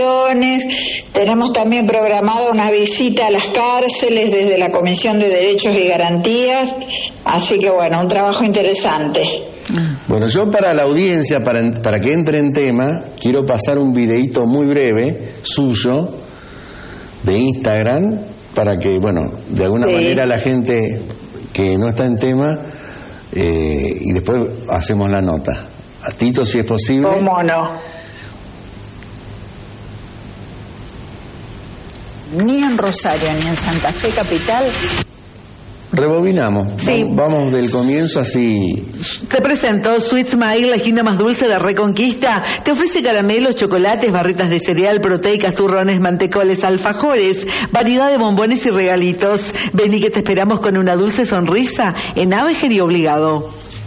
Tenemos también programada una visita a las cárceles desde la Comisión de Derechos y Garantías, así que bueno, un trabajo interesante. Bueno, yo para la audiencia, para que entre en tema, quiero pasar un videíto muy breve, suyo, de Instagram, para que, bueno, de alguna manera la gente que no está en tema, y después hacemos la nota. A Tito, si es posible. ¿Cómo no? Ni en Rosario ni en Santa Fe capital. Rebobinamos. Sí. Vamos del comienzo así. Te presento Sweet Smile, la esquina más dulce de Reconquista. Te ofrece caramelos, chocolates, barritas de cereal, proteicas, turrones, mantecoles, alfajores, variedad de bombones y regalitos. Ven y que te esperamos con una dulce sonrisa en Avejer y Obligado.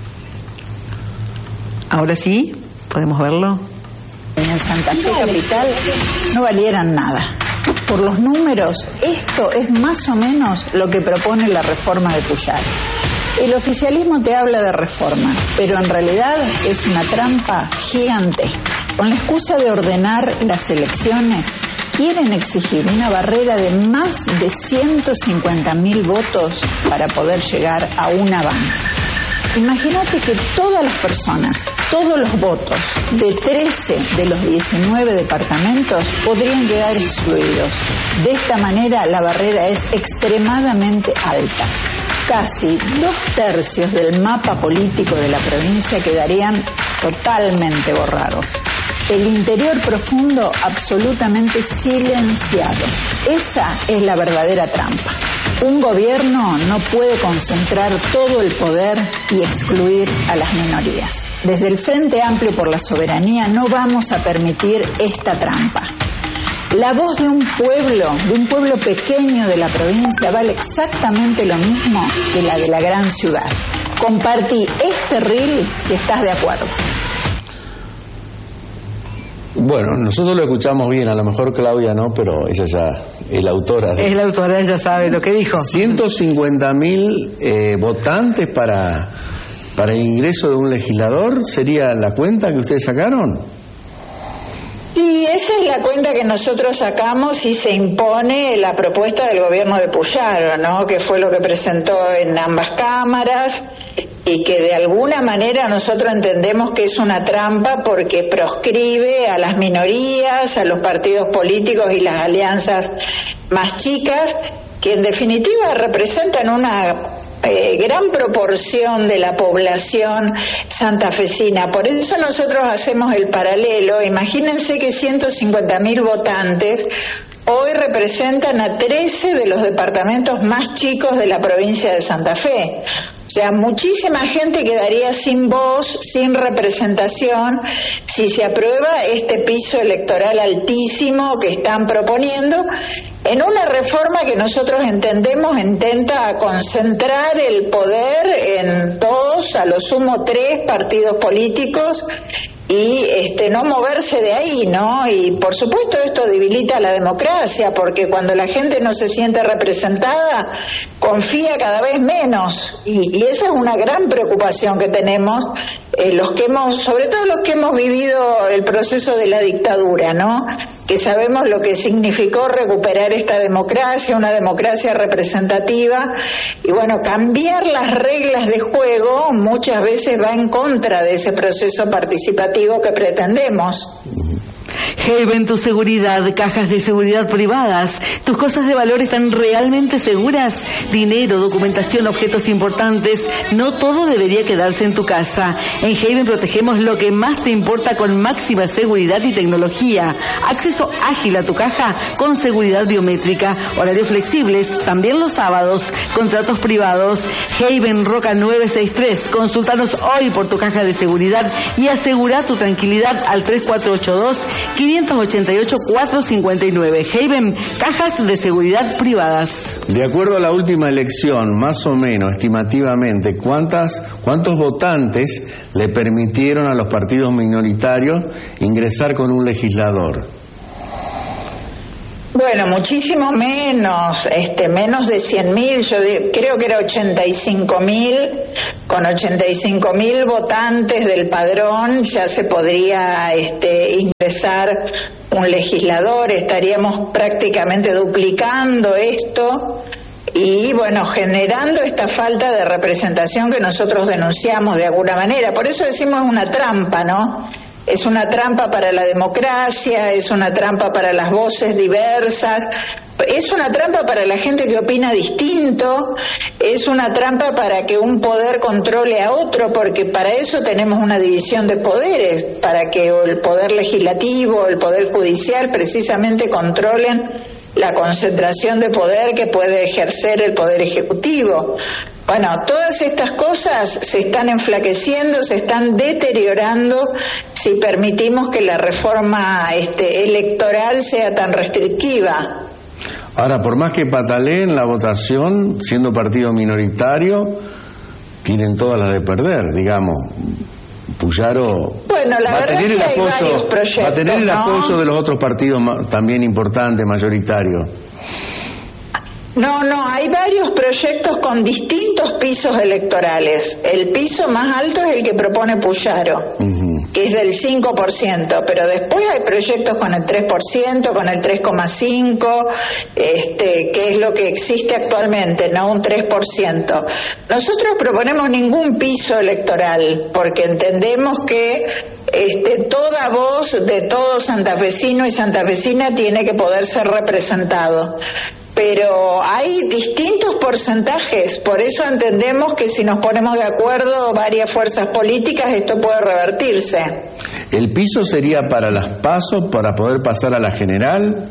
Ahora sí, ¿podemos verlo? Ni en Santa Fe capital no valieran nada. Por los números, esto es más o menos lo que propone la reforma de Pujol. El oficialismo te habla de reforma, pero en realidad es una trampa gigante. Con la excusa de ordenar las elecciones, quieren exigir una barrera de más de 150.000 votos para poder llegar a una banca. Imagínate que todas las personas, todos los votos de 13 de los 19 departamentos podrían quedar excluidos. De esta manera la barrera es extremadamente alta. Casi 2/3 del mapa político de la provincia quedarían totalmente borrados. El interior profundo absolutamente silenciado. Esa es la verdadera trampa. Un gobierno no puede concentrar todo el poder y excluir a las minorías. Desde el Frente Amplio por la Soberanía no vamos a permitir esta trampa. La voz de un pueblo pequeño de la provincia vale exactamente lo mismo que la de la gran ciudad. Compartí este reel si estás de acuerdo. Bueno, nosotros lo escuchamos bien, a lo mejor Claudia no, pero ella ya es la autora. Es la autora, ella sabe lo que dijo. 150.000 votantes para el ingreso de un legislador, ¿sería la cuenta que ustedes sacaron? Sí, esa es la cuenta que nosotros sacamos y se impone la propuesta del gobierno de Pujol, ¿no? Que fue lo que presentó en ambas cámaras y que de alguna manera nosotros entendemos que es una trampa porque proscribe a las minorías, a los partidos políticos y las alianzas más chicas, que en definitiva representan una gran proporción de la población santafesina. Por eso nosotros hacemos el paralelo. Imagínense que 150.000 votantes hoy representan a 13 de los departamentos más chicos de la provincia de Santa Fe. O sea, muchísima gente quedaría sin voz, sin representación, si se aprueba este piso electoral altísimo que están proponiendo, en una reforma que nosotros entendemos intenta concentrar el poder en 2, a lo sumo 3 partidos políticos y no moverse de ahí, ¿no? Y por supuesto esto debilita la democracia, porque cuando la gente no se siente representada, confía cada vez menos, y esa es una gran preocupación que tenemos, sobre todo los que hemos vivido el proceso de la dictadura, ¿no? Que sabemos lo que significó recuperar esta democracia, una democracia representativa, y bueno, cambiar las reglas de juego muchas veces va en contra de ese proceso participativo que pretendemos. Haven, tu seguridad, cajas de seguridad privadas. ¿Tus cosas de valor están realmente seguras? Dinero, documentación, objetos importantes. No todo debería quedarse en tu casa. En Haven protegemos lo que más te importa con máxima seguridad y tecnología. Acceso ágil a tu caja con seguridad biométrica. Horarios flexibles, también los sábados. Contratos privados. Haven Roca 963. Consúltanos hoy por tu caja de seguridad y asegura tu tranquilidad al 3482-588-459. Haven, cajas de seguridad privadas. De acuerdo a la última elección, más o menos, estimativamente, ¿cuántos votantes le permitieron a los partidos minoritarios ingresar con un legislador? Bueno, muchísimo menos, menos de 100.000, yo creo que era 85.000, con 85.000 votantes del padrón ya se podría ingresar un legislador, estaríamos prácticamente duplicando esto y bueno, generando esta falta de representación que nosotros denunciamos de alguna manera. Por eso decimos una trampa, ¿no? Es una trampa para la democracia, es una trampa para las voces diversas, es una trampa para la gente que opina distinto, es una trampa para que un poder controle a otro, porque para eso tenemos una división de poderes, para que el poder legislativo, el poder judicial precisamente controlen la concentración de poder que puede ejercer el poder ejecutivo. Bueno, todas estas cosas se están enflaqueciendo, se están deteriorando si permitimos que la reforma electoral sea tan restrictiva. Ahora, por más que pataleen la votación, siendo partido minoritario, tienen todas las de perder, digamos. Puyaro bueno, la va verdad a tener es que hay varios proyectos, va a tener el apoyo, ¿no?, de los otros partidos también importantes, mayoritarios. No, hay varios proyectos con distintos pisos electorales. El piso más alto es el que propone Puyaro, que es del 5%, pero después hay proyectos con el 3%, con el 3,5%, que es lo que existe actualmente, no un 3%. Nosotros proponemos ningún piso electoral, porque entendemos que toda voz de todo santafesino y santafesina tiene que poder ser representado. Pero hay distintos porcentajes, por eso entendemos que si nos ponemos de acuerdo varias fuerzas políticas esto puede revertirse. ¿El piso sería para las PASO, para poder pasar a la general?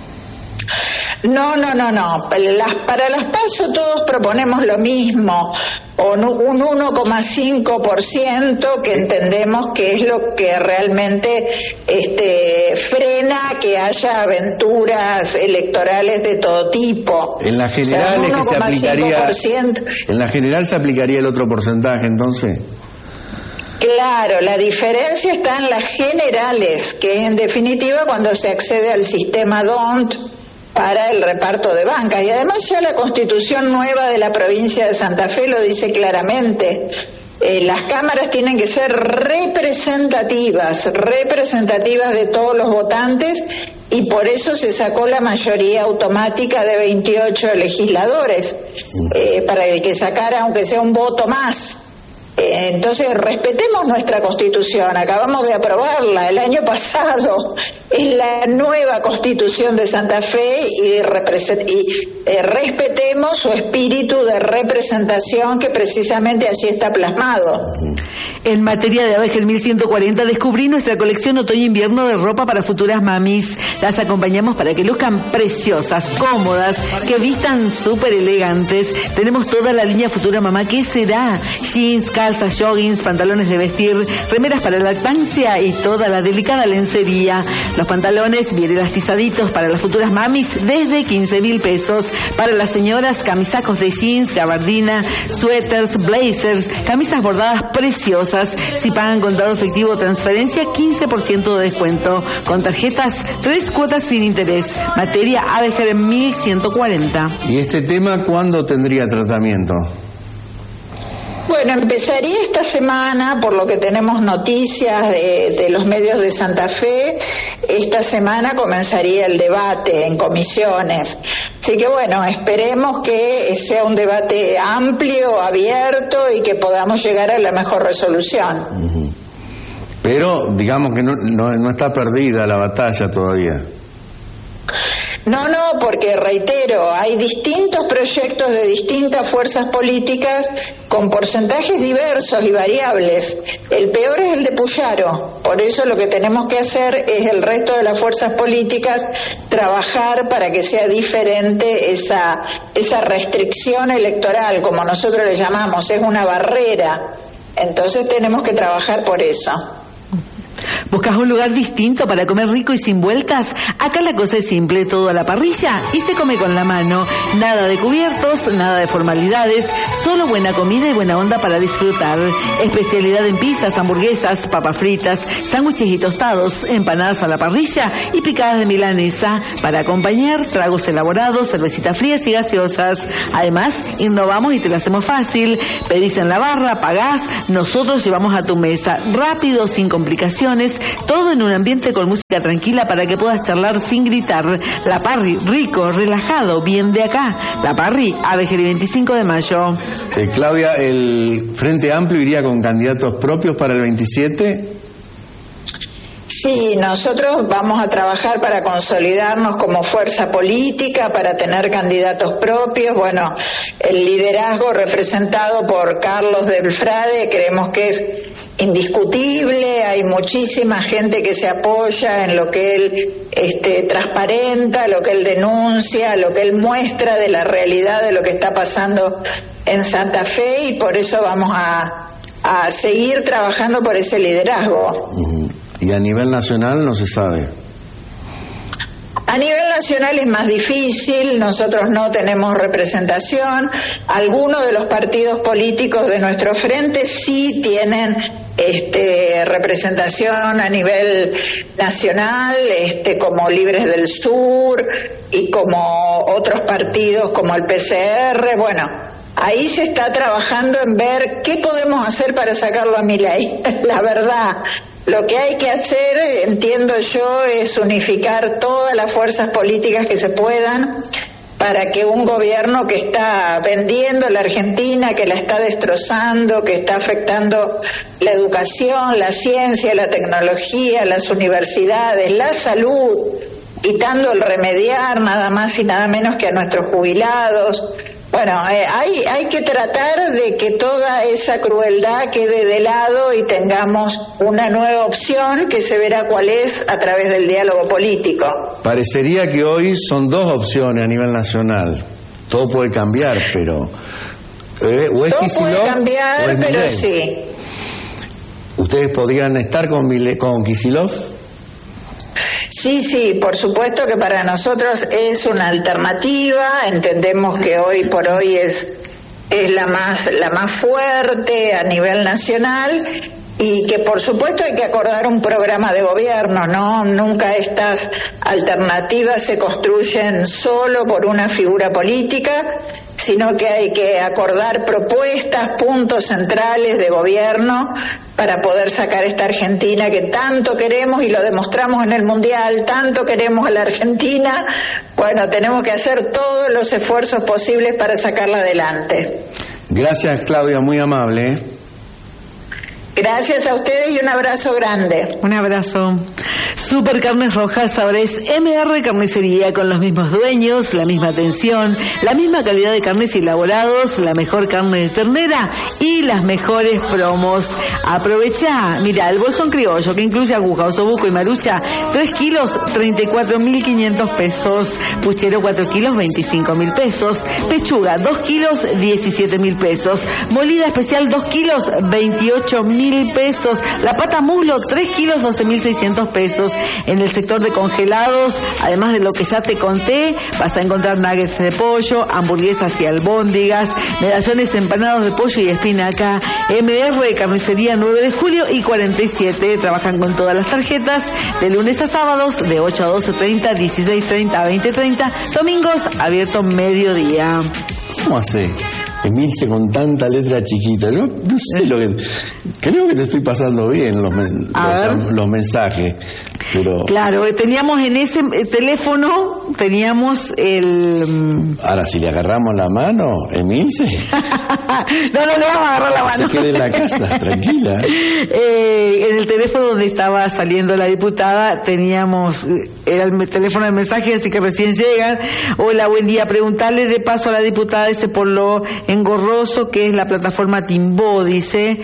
No. Para las PASO todos proponemos lo mismo, o un 1,5% que entendemos que es lo que realmente frena que haya aventuras electorales de todo tipo. En la general, o sea, es que se aplicaría. 1,5%. En la general se aplicaría el otro porcentaje, entonces. Claro, la diferencia está en las generales, que es en definitiva cuando se accede al sistema DONT para el reparto de bancas. Y además ya la Constitución nueva de la provincia de Santa Fe lo dice claramente. Las cámaras tienen que ser representativas de todos los votantes, y por eso se sacó la mayoría automática de 28 legisladores, para el que sacara aunque sea un voto más. Entonces respetemos nuestra Constitución, acabamos de aprobarla el año pasado, es la nueva Constitución de Santa Fe, y respetemos su espíritu de representación que precisamente allí está plasmado. En materia de aves, el 1140 descubrí nuestra colección otoño-invierno de ropa para futuras mamis. Las acompañamos para que luzcan preciosas, cómodas, que vistan súper elegantes. Tenemos toda la línea Futura Mamá. ¿Qué será? Jeans, calzas, joggings, pantalones de vestir, remeras para lactancia y toda la delicada lencería. Los pantalones bien elastizaditos para las futuras mamis desde 15.000 pesos. Para las señoras, camisacos de jeans, gabardina, suéteres, blazers, camisas bordadas preciosas. Si pagan contado efectivo o transferencia, 15% de descuento. Con tarjetas, 3 cuotas sin interés. Materia ABG 1140. ¿Y este tema cuándo tendría tratamiento? Bueno, empezaría esta semana, por lo que tenemos noticias de los medios de Santa Fe. Esta semana comenzaría el debate en comisiones. Así que bueno, esperemos que sea un debate amplio, abierto, y que podamos llegar a la mejor resolución. Pero digamos que no está perdida la batalla todavía. No, porque reitero, hay distintos proyectos de distintas fuerzas políticas con porcentajes diversos y variables. El peor es el de Puyaro, por eso lo que tenemos que hacer es el resto de las fuerzas políticas trabajar para que sea diferente esa restricción electoral, como nosotros le llamamos, es una barrera. Entonces tenemos que trabajar por eso. ¿Buscas un lugar distinto para comer rico y sin vueltas? Acá la cosa es simple, todo a la parrilla y se come con la mano. Nada de cubiertos, nada de formalidades, solo buena comida y buena onda para disfrutar. Especialidad en pizzas, hamburguesas, papas fritas, sándwiches y tostados, empanadas a la parrilla y picadas de milanesa. Para acompañar, tragos elaborados, cervecitas frías y gaseosas. Además, innovamos y te lo hacemos fácil. Pedís en la barra, pagás, nosotros llevamos a tu mesa. Rápido, sin complicaciones, todo en un ambiente con música tranquila para que puedas charlar sin gritar. La Parry, rico, relajado, bien de acá. La Parry, Avejerí 25 de mayo. Claudia, ¿el Frente Amplio iría con candidatos propios para el 27? Sí, nosotros vamos a trabajar para consolidarnos como fuerza política, para tener candidatos propios. Bueno, el liderazgo representado por Carlos del Frade creemos que es indiscutible. Hay muchísima gente que se apoya en lo que él transparenta, lo que él denuncia, lo que él muestra de la realidad de lo que está pasando en Santa Fe, y por eso vamos a seguir trabajando por ese liderazgo. Y a nivel nacional no se sabe. A nivel nacional es más difícil, nosotros no tenemos representación. Algunos de los partidos políticos de nuestro frente sí tienen representación a nivel nacional, como Libres del Sur y como otros partidos como el PCR. Bueno, ahí se está trabajando en ver qué podemos hacer para sacarlo a Milei. La verdad, lo que hay que hacer, entiendo yo, es unificar todas las fuerzas políticas que se puedan para que un gobierno que está vendiendo la Argentina, que la está destrozando, que está afectando la educación, la ciencia, la tecnología, las universidades, la salud, quitando el remediar nada más y nada menos que a nuestros jubilados. Bueno, hay que tratar de que toda esa crueldad quede de lado y tengamos una nueva opción que se verá cuál es a través del diálogo político. Parecería que hoy son dos opciones a nivel nacional. Todo puede cambiar, pero... o es todo Kicillof, puede cambiar, o es pero Milei. sí. ¿Ustedes podrían estar con Kicillof? Sí, por supuesto que para nosotros es una alternativa. Entendemos que hoy por hoy es la más fuerte a nivel nacional, y que por supuesto hay que acordar un programa de gobierno, ¿no? Nunca estas alternativas se construyen solo por una figura política, sino que hay que acordar propuestas, puntos centrales de gobierno para poder sacar esta Argentina que tanto queremos, y lo demostramos en el Mundial, tanto queremos a la Argentina. Bueno, tenemos que hacer todos los esfuerzos posibles para sacarla adelante. Gracias, Claudia, muy amable. Gracias a ustedes y un abrazo grande. Un abrazo. Super Carnes Rojas ahora es MR Carnicería, con los mismos dueños, la misma atención, la misma calidad de carnes y elaborados, la mejor carne de ternera y las mejores promos. Aprovecha, mira, el bolsón criollo que incluye aguja, osobuco y marucha, 3 kilos, 34.500 pesos. Puchero 4 kilos, 25.000 pesos. Pechuga 2 kilos, 17.000 pesos. Molida especial 2 kilos, 28.000 pesos. La pata muslo 3 kilos, 12.600 pesos. En el sector de congelados, además de lo que ya te conté, vas a encontrar nuggets de pollo, hamburguesas y albóndigas, medallones empanados de pollo y espinaca. MR Carnicería 9 de julio y 47. Trabajan con todas las tarjetas de lunes a sábados de 8 a 12:30, 16:30 a 20:30, domingos abierto mediodía. ¿Cómo hace Emilce con tanta letra chiquita? No sé lo que... Creo que te estoy pasando bien los mensajes, pero... Claro, teníamos en ese teléfono, teníamos el... Ahora, si le agarramos la mano, Emilce... no le vamos a agarrar la mano. Se quede en la casa, tranquila. En el teléfono donde estaba saliendo la diputada, teníamos... Era el teléfono de mensajes, así que recién llegan. Hola, buen día. Preguntarle de paso a la diputada ese por lo engorroso que es la plataforma Timbó, dice...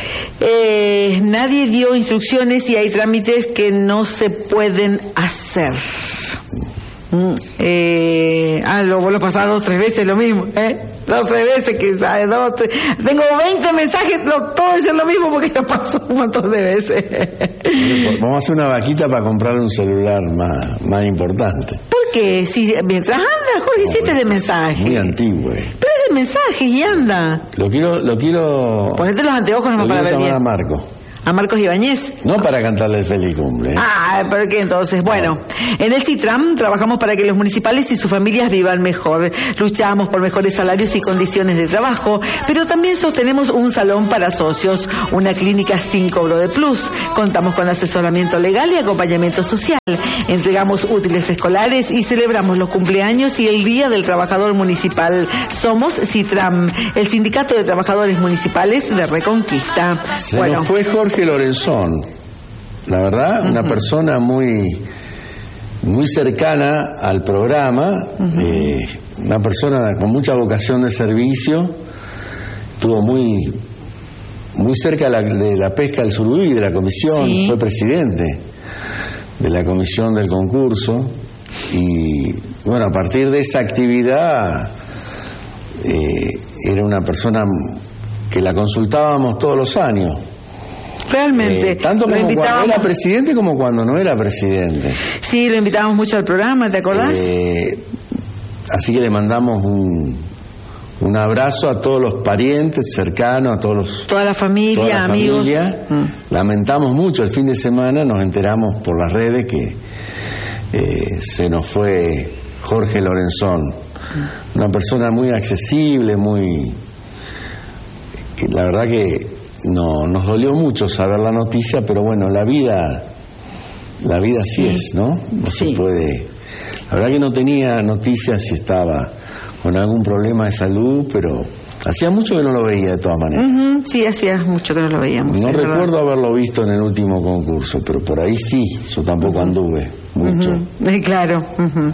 nadie dio instrucciones y hay trámites que no se pueden hacer. Vos lo pasás 2 o 3 veces lo mismo, 2 o 3 veces que ¿sabes? 2 o 3. Tengo 20 mensajes, todos dicen lo mismo porque lo paso un montón de veces. Vamos a hacer una vaquita para comprar un celular más importante. ¿Por qué? Si mientras anda, Jorge, hiciste de mensaje. Muy antiguo. Pero es de mensaje y anda. Lo quiero. Ponete los anteojos nomás para ver bien. A Marco. ¿A Marcos Ibáñez? No para cantarle el feliz cumple. ¿Pero qué entonces? Bueno, en el CITRAM trabajamos para que los municipales y sus familias vivan mejor. Luchamos por mejores salarios y condiciones de trabajo, pero también sostenemos un salón para socios, una clínica sin cobro de plus. Contamos con asesoramiento legal y acompañamiento social. Entregamos útiles escolares y celebramos los cumpleaños y el Día del Trabajador Municipal. Somos CITRAM, el Sindicato de Trabajadores Municipales de Reconquista. Nos fue Jorge Lorenzón, la verdad, una persona muy cercana al programa, una persona con mucha vocación de servicio, estuvo muy cerca de la pesca del surubí, de la comisión, fue presidente de la comisión del concurso, y bueno, a partir de esa actividad era una persona que la consultábamos todos los años. Realmente. Tanto como cuando era presidente como cuando no era presidente. Sí, lo invitábamos mucho al programa, ¿te acordás? Así que le mandamos un abrazo a todos los parientes cercanos, a toda la familia, amigos. Lamentamos mucho, el fin de semana nos enteramos por las redes que se nos fue Jorge Lorenzón. Una persona muy accesible, la verdad que nos dolió mucho saber la noticia, pero bueno, la vida sí es, ¿no? No se puede. La verdad que no tenía noticias si estaba con algún problema de salud, pero hacía mucho que no lo veía de todas maneras. Sí, hacía mucho que no lo veíamos. No recuerdo haberlo visto en el último concurso, pero por ahí sí, yo tampoco anduve mucho. Claro.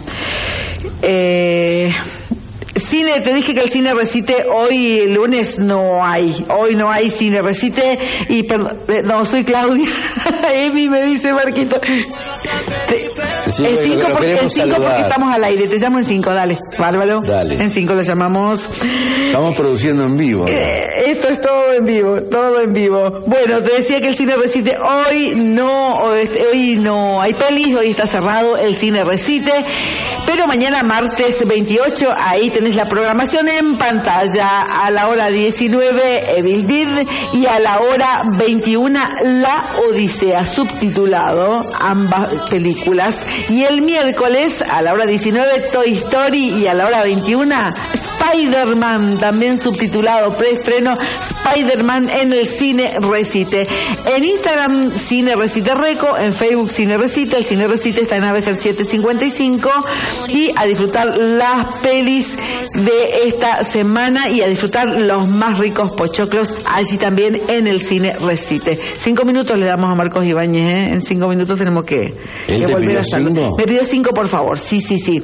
Cine, te dije que el cine recite hoy, el lunes no hay. Hoy no hay cine recite. Y no, soy Claudia. Emi me dice Marquito. En 5 porque estamos al aire. Te llamo en 5, dale. Bárbaro. Dale. En 5 lo llamamos. Estamos produciendo en vivo. Esto es todo en vivo, todo en vivo. Bueno, te decía que el cine recite hoy no hay pelis, hoy está cerrado el cine recite. Pero mañana martes 28, ahí tenés la programación en pantalla. A la hora 19, Evil Dead, y a la hora 21, La Odisea, subtitulado, ambas películas. Y el miércoles, a la hora 19, Toy Story, y a la hora 21, Spider-Man, también subtitulado, preestreno, Spider-Man en el Cine Recite. En Instagram, Cine Recite Reco, en Facebook, Cine Recite. El Cine Recite está en Avejer 755. Y a disfrutar las pelis de esta semana y a disfrutar los más ricos pochoclos allí también en el Cine Recite. 5 minutos le damos a Marcos Ibáñez, ¿eh? En 5 minutos tenemos que volver a hacerlo. Me pidió 5, por favor. Sí.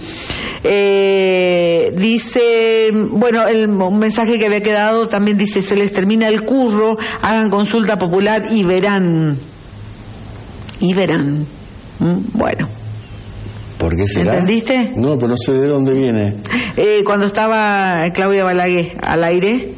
Dice, bueno, un mensaje que había quedado también dice: se les termina el curro, hagan consulta popular y verán. Bueno. ¿Por qué será? ¿Entendiste? No, pero no sé de dónde viene. Cuando estaba Claudia Balaguer al aire,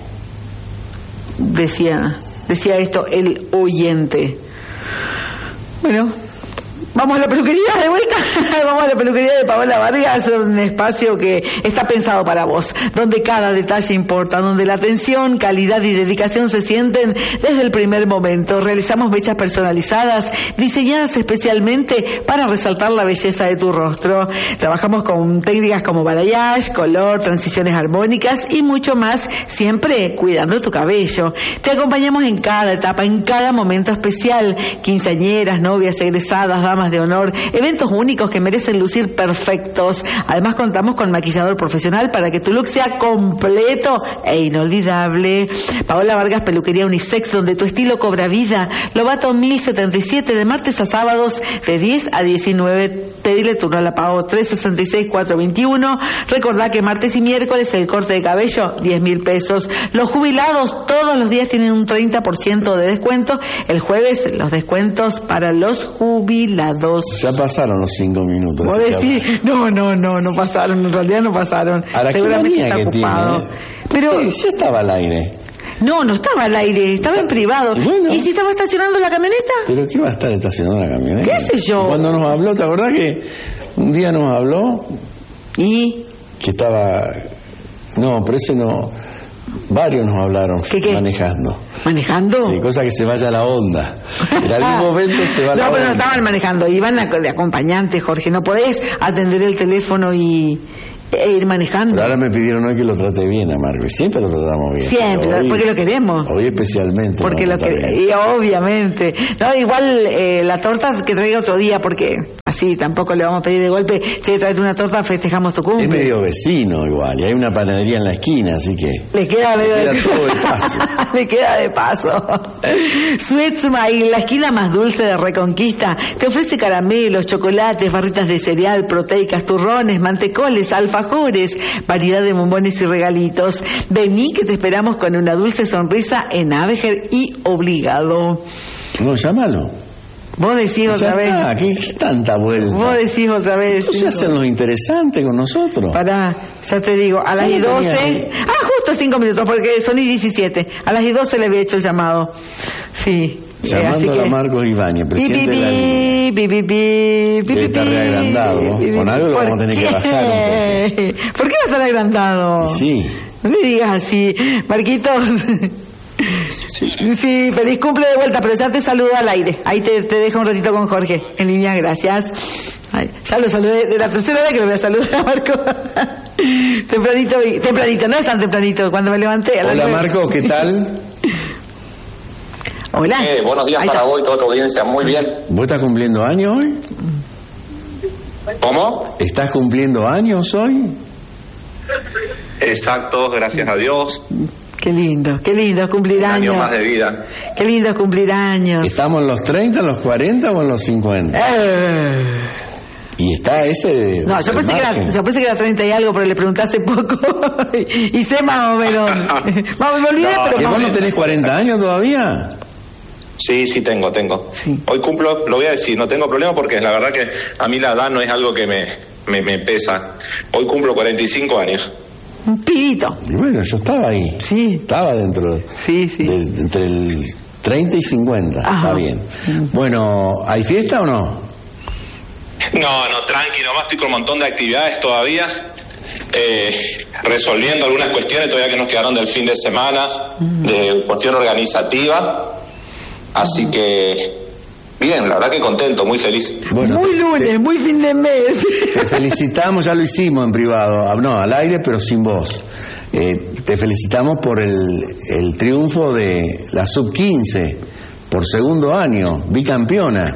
decía esto, el oyente. Bueno, vamos a la peluquería de vuelta. Vamos a la peluquería de Paola Vargas, un espacio que está pensado para vos, donde cada detalle importa, donde la atención, calidad y dedicación se sienten desde el primer momento. Realizamos mechas personalizadas, diseñadas especialmente para resaltar la belleza de tu rostro. Trabajamos con técnicas como balayage, color, transiciones armónicas y mucho más, siempre cuidando tu cabello. Te acompañamos en cada etapa, en cada momento especial: quinceañeras, novias, egresadas, damas de honor, eventos únicos que merecen lucir perfectos. Además contamos con maquillador profesional para que tu look sea completo e inolvidable. Paola Vargas, peluquería unisex, donde tu estilo cobra vida. Lobato 1077, de martes a sábados de 10 a 19 Pedile turno a la PAO 366-421. Recordá que martes y miércoles el corte de cabello, 10.000 pesos. Los jubilados todos los días tienen un 30% de descuento. El jueves los descuentos para los jubilados. Ya pasaron los 5 minutos. ¿Vos decís? No pasaron, en realidad no pasaron. Seguramente está ocupado. Tiene, Pero sí estaba al aire. No estaba al aire, estaba en privado. Bueno, ¿y si estaba estacionando la camioneta? ¿Pero qué va a estar estacionando la camioneta? ¿Qué sé yo? Cuando nos habló, ¿te acordás que un día nos habló? Y que estaba... No, pero ese no... Varios nos hablaron. ¿Qué? Manejando. ¿Manejando? Sí, cosa que se vaya la onda. En algún momento se va la onda. No, pero no estaban manejando, iban de acompañante, Jorge. No podés atender el teléfono e ir manejando. Pero ahora me pidieron hoy que lo trate bien a Marco. Y siempre lo tratamos bien. Siempre, hoy, porque lo queremos. Hoy especialmente. Porque lo queremos. Y obviamente. No, igual la torta que traiga otro día, porque así tampoco le vamos a pedir de golpe, che, traete una torta, festejamos tu cumple. Es medio vecino igual, y hay una panadería en la esquina, así que... Le queda todo de paso. Le queda de paso. Sweet Smile, la esquina más dulce de Reconquista, te ofrece caramelos, chocolates, barritas de cereal, proteicas, turrones, mantecoles, alfajores, variedad de bombones y regalitos. Vení que te esperamos con una dulce sonrisa en Abeger y Obligado. No, llámalo. Vos decís otra vez. ¿Qué tanta vuelta? Vos decís otra vez. ¿Tú se hacen lo interesante con nosotros? Pará, ya te digo, a las 12. Justo 5 minutos, porque son y 17. A las 12 le había hecho el llamado. Sí. Llamando a Marcos Ibáñez, presidente de la Liga. Debe estar reagrandado. Con algo lo vamos a tener que bajar un poco. ¿Por qué va a estar agrandado? Sí. No me digas así, Marquitos. Sí, feliz cumple de vuelta, pero ya te saludo al aire. Ahí te dejo un ratito con Jorge en línea, gracias. Ay, ya lo saludé, de la tercera vez que lo voy a saludar a Marco. tempranito, no es tan tempranito, cuando me levanté. Hola Marco, ¿qué tal? Hola. Buenos días para vos y toda tu audiencia, muy bien. ¿Vos estás cumpliendo años hoy? ¿Cómo? ¿Estás cumpliendo años hoy? Exacto, gracias a Dios. Qué lindo cumplir años. Un año más de vida. Qué lindo cumplir años. ¿Estamos en los 30, en los 40 o en los 50? Y está ese... No, yo pensé que era 30 y algo, pero le pregunté hace poco y sé más o menos. Me olvidé, pero... ¿Que vos no tenés 40 años todavía? Sí, tengo. Sí. Hoy cumplo, lo voy a decir, no tengo problema porque la verdad que a mí la edad no es algo que me pesa. Hoy cumplo 45 años. Un pibito. Y bueno, yo estaba ahí. Sí. Estaba dentro. Sí. Entre el 30 y 50. Ajá. Está bien. Bueno, ¿hay fiesta o no? No, tranqui, nomás estoy con un montón de actividades todavía. Resolviendo algunas cuestiones todavía que nos quedaron del fin de semana, de cuestión organizativa. Así que... Bien, la verdad que contento, muy feliz. Bueno, muy lunes, muy fin de mes. Te felicitamos, ya lo hicimos en privado, no, al aire pero sin voz. Te felicitamos por el triunfo de la Sub-15, por segundo año, bicampeona.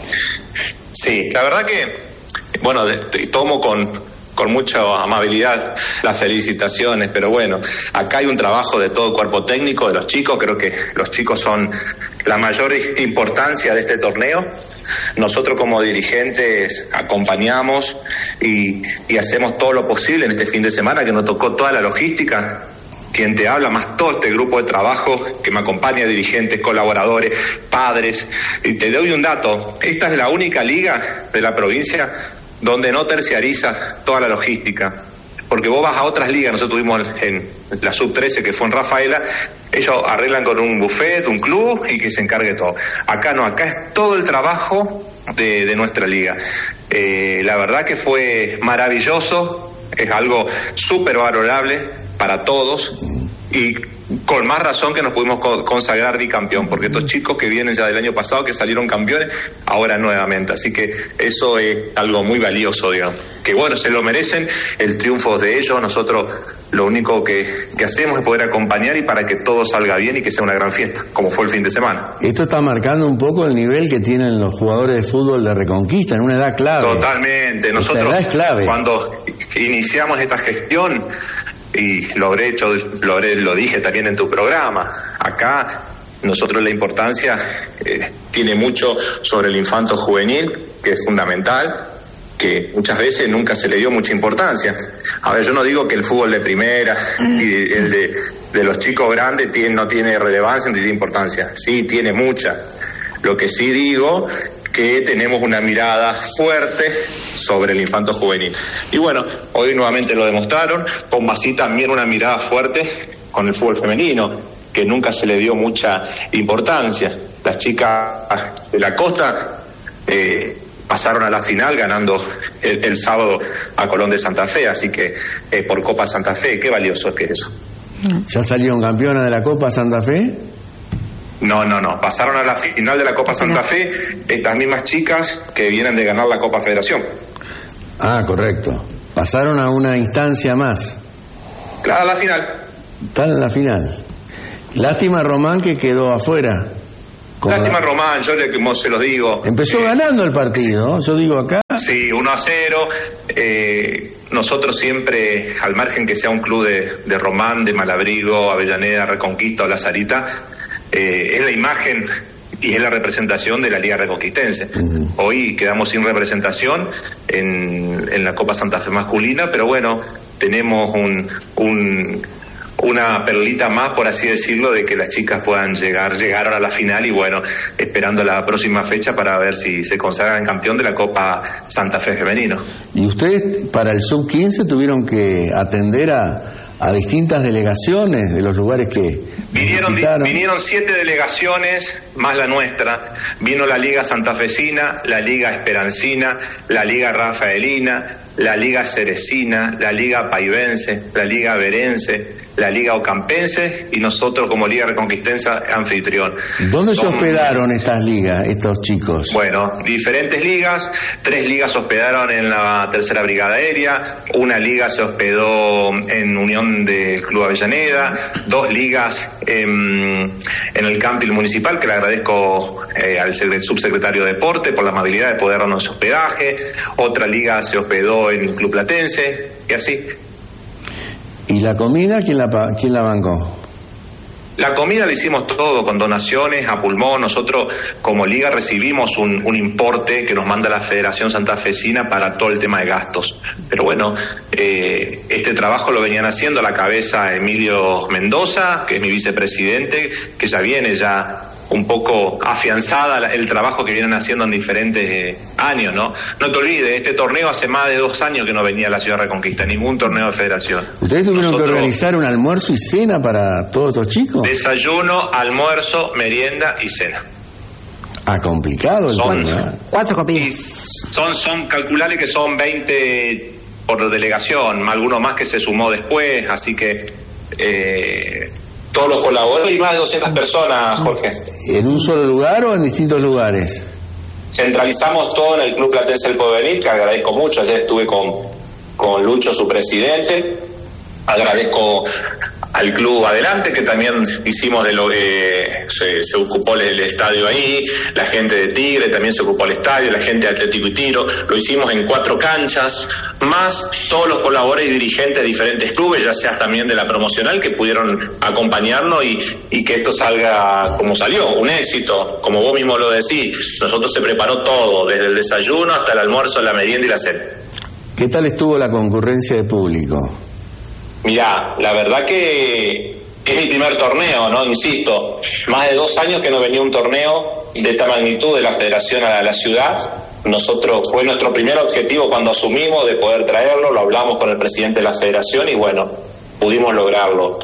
Sí, la verdad que, bueno, tomo con mucha amabilidad las felicitaciones, pero bueno, acá hay un trabajo de todo el cuerpo técnico de los chicos, creo que los chicos son la mayor importancia de este torneo. Nosotros como dirigentes acompañamos y hacemos todo lo posible en este fin de semana que nos tocó toda la logística. Quien te habla, más todo este grupo de trabajo que me acompaña, dirigentes, colaboradores, padres. Y te doy un dato, esta es la única liga de la provincia donde no terciariza toda la logística. Porque vos vas a otras ligas, nosotros tuvimos en la Sub-13 que fue en Rafaela, ellos arreglan con un buffet, un club y que se encargue todo. Acá no, acá es todo el trabajo de nuestra liga. La verdad que fue maravilloso, es algo súper valorable para todos y con más razón que nos pudimos consagrar bicampeón, porque estos chicos que vienen ya del año pasado, que salieron campeones, ahora nuevamente, así que eso es algo muy valioso, digamos, que bueno, se lo merecen, el triunfo de ellos, nosotros lo único que hacemos es poder acompañar y para que todo salga bien y que sea una gran fiesta, como fue el fin de semana. Esto está marcando un poco el nivel que tienen los jugadores de fútbol de Reconquista, en una edad clave. Totalmente, nosotros edad es clave. Cuando iniciamos esta gestión, y lo dije también en tu programa, acá nosotros la importancia tiene mucho sobre el infanto juvenil, que es fundamental, que muchas veces nunca se le dio mucha importancia. A ver, yo no digo que el fútbol de primera y el de los chicos grandes no tiene relevancia ni tiene importancia. Sí, tiene mucha. Lo que sí digo que tenemos una mirada fuerte sobre el infanto juvenil. Y bueno, hoy nuevamente lo demostraron, con así también una mirada fuerte con el fútbol femenino, que nunca se le dio mucha importancia. Las chicas de la costa pasaron a la final ganando el sábado a Colón de Santa Fe, así que por Copa Santa Fe, qué valioso es que es eso. ¿Ya salieron campeonas de la Copa Santa Fe? No, pasaron a la final de la Copa Santa Fe estas mismas chicas que vienen de ganar la Copa Federación. Ah, correcto. Pasaron a una instancia más. Claro, a la final. Están en la final. Lástima Román que quedó afuera. Lástima Román, yo se los digo. Empezó ganando el partido, yo digo acá. Sí, 1-0. Nosotros siempre, al margen que sea un club de Román, de Malabrigo, Avellaneda, Reconquista o La Sarita, es la imagen y es la representación de la Liga Reconquistense. Hoy quedamos sin representación en la Copa Santa Fe masculina, pero bueno, tenemos una perlita más, por así decirlo, de que las chicas puedan llegar a la final y bueno, esperando la próxima fecha para ver si se consagran campeón de la Copa Santa Fe femenino. ¿Y ustedes para el sub-15 tuvieron que atender a distintas delegaciones de los lugares que vinieron 7 delegaciones más la nuestra? Vino la Liga Santafesina, la Liga Esperancina, la Liga Rafaelina, la Liga Cerecina, la Liga Paivense, la Liga Verense, la Liga Ocampense y nosotros como Liga Reconquistense anfitrión. ¿Dónde se hospedaron estas ligas, estos chicos? Bueno, diferentes ligas. 3 ligas se hospedaron en la Tercera Brigada Aérea, una liga se hospedó en Unión del Club Avellaneda, 2 ligas en el camping municipal, que le agradezco al subsecretario de Deporte por la amabilidad de poder darnos hospedaje. Otra liga se hospedó en el Club Platense y así. ¿Y la comida quién la bancó? La comida la hicimos todo con donaciones a pulmón. Nosotros como liga recibimos un importe que nos manda la Federación Santafesina para todo el tema de gastos. Pero bueno, este trabajo lo venían haciendo a la cabeza Emilio Mendoza, que es mi vicepresidente, que ya viene un poco afianzada el trabajo que vienen haciendo en diferentes años, ¿no? No te olvides, este torneo hace más de 2 años que no venía a la Ciudad Reconquista, ningún torneo de federación. ¿Ustedes tuvieron que organizar un almuerzo y cena para todos estos chicos? Desayuno, almuerzo, merienda y cena. Ah, complicado el tema. 4 copias. Son calculales que son 20 por delegación, alguno más que se sumó después, así que todos los colaboradores y más de 200 personas, Jorge. ¿En un solo lugar o en distintos lugares? Centralizamos todo en el Club Platense del Porvenir, que agradezco mucho. Ayer estuve con Lucho, su presidente. Agradezco al Club Adelante, que también hicimos de lo que se ocupó el estadio ahí, la gente de Tigre también se ocupó el estadio, la gente de Atlético y Tiro, lo hicimos en 4 canchas, más todos los colaboradores y dirigentes de diferentes clubes, ya sea también de la promocional, que pudieron acompañarnos y que esto salga como salió, un éxito, como vos mismo lo decís. Nosotros se preparó todo, desde el desayuno hasta el almuerzo, la merienda y la cena. ¿Qué tal estuvo la concurrencia de público? Mirá, la verdad que es mi primer torneo, ¿no? Insisto, más de 2 años que no venía un torneo de esta magnitud de la Federación a la ciudad. Nosotros, fue nuestro primer objetivo cuando asumimos de poder traerlo, lo hablamos con el presidente de la Federación y bueno, pudimos lograrlo.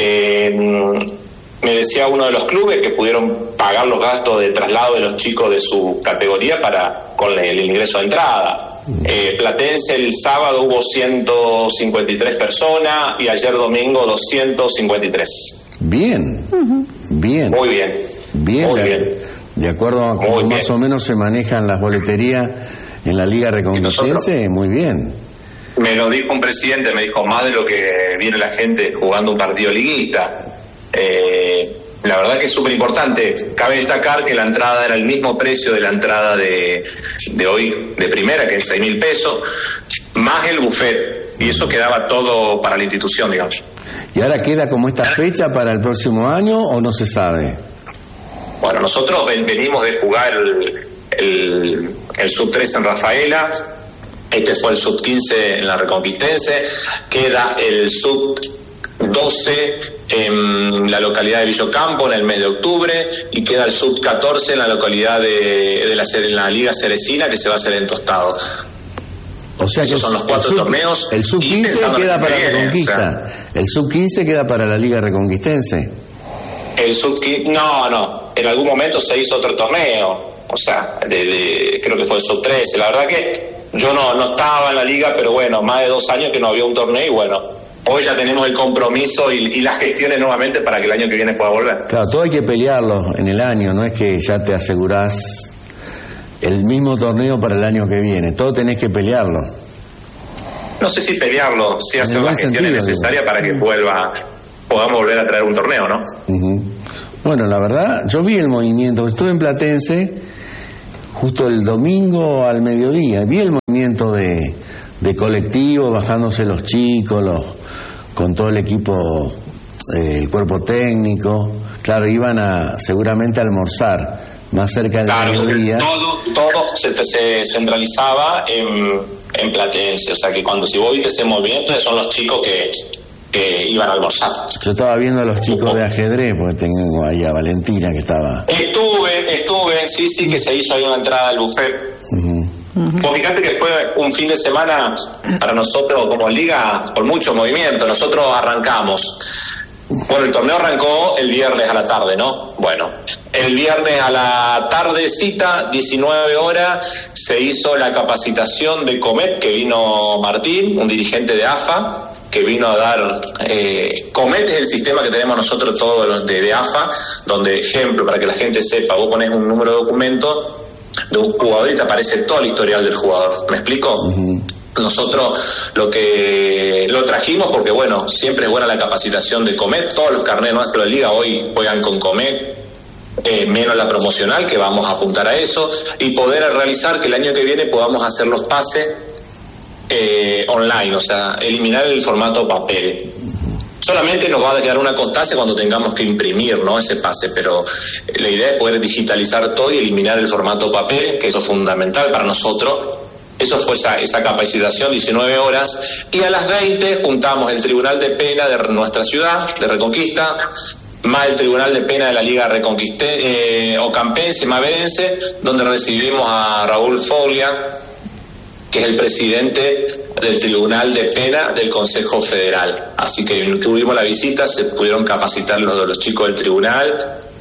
Me decía uno de los clubes que pudieron pagar los gastos de traslado de los chicos de su categoría con el ingreso de entrada. Platense el sábado hubo 153 personas y ayer domingo 253. Bien, bien. Muy bien. Bien, muy bien. De acuerdo a cómo más o menos se manejan las boleterías en la Liga Reconquistense, muy bien. Me lo dijo un presidente, me dijo más de lo que viene la gente jugando un partido liguista. La verdad que es súper importante. Cabe destacar que la entrada era el mismo precio de la entrada de hoy de primera, que es 6.000 pesos, más el buffet, y eso quedaba todo para la institución, digamos. ¿Y ahora queda como esta fecha para el próximo año o no se sabe? Bueno, nosotros venimos de jugar el sub-3 en Rafaela, Este fue el sub-15 en la Reconquistense. Queda el sub-12 en la localidad de Villocampo en el mes de octubre, y queda el sub-14 en la localidad de la Liga Ceresina, que se va a hacer en Tostado. O sea que son los 4 torneos. El sub-15 queda para la Reconquista. El sub-15 queda para la Liga Reconquistense. El sub-15, no. En algún momento se hizo otro torneo. O sea, creo que fue el sub-13. La verdad que yo no estaba en la liga, pero bueno, más de 2 años que no había un torneo, y bueno, hoy ya tenemos el compromiso y las gestiones nuevamente para que el año que viene pueda volver. Claro, todo hay que pelearlo en el año, no es que ya te asegurás el mismo torneo para el año que viene, todo tenés que pelearlo. No sé si pelearlo, si hacer las gestiones necesarias para que podamos volver a traer un torneo, ¿no? Uh-huh. Bueno, la verdad, yo vi el movimiento, estuve en Platense justo el domingo al mediodía, vi el movimiento de colectivo, bajándose los chicos, con todo el equipo, el cuerpo técnico. Claro, iban seguramente a almorzar más cerca del mediodía. Todo se centralizaba en Platense, o sea que si vos viste ese movimiento, son los chicos que iban a almorzar. Yo estaba viendo a los chicos de ajedrez, porque tengo ahí a Valentina que estaba. Estuve, sí, que se hizo ahí una entrada al buffet. Uh-huh. Vos fíjate que fue un fin de semana para nosotros como liga con mucho movimiento. Nosotros arrancamos. Bueno, el torneo arrancó el viernes a la tarde, ¿no? Bueno, el viernes a la tardecita, 19 horas, se hizo la capacitación de Comet, que vino Martín, un dirigente de AFA, que vino a dar... Comet es el sistema que tenemos nosotros todos los de AFA, donde, ejemplo, para que la gente sepa, vos ponés un número de documento de un jugador y te aparece todo el historial del jugador. ¿Me explico? Uh-huh. Nosotros lo trajimos porque, bueno, siempre es buena la capacitación de Comet. Todos los carnets nuestros de liga hoy juegan con Comet, menos la promocional, que vamos a apuntar a eso, y poder realizar que el año que viene podamos hacer los pases online, o sea, eliminar el formato papel. Solamente nos va a llegar una constancia cuando tengamos que imprimir, ¿no?, ese pase, pero la idea es poder digitalizar todo y eliminar el formato papel, que eso es fundamental para nosotros. Eso fue esa capacitación, 19 horas, y a las 20 juntamos el Tribunal de Pena de nuestra ciudad, de Reconquista, más el Tribunal de Pena de la Liga Ocampense, Maverense, donde recibimos a Raúl Foglia, que es el presidente del Tribunal de Pena del Consejo Federal. Así que tuvimos la visita, se pudieron capacitar los chicos del tribunal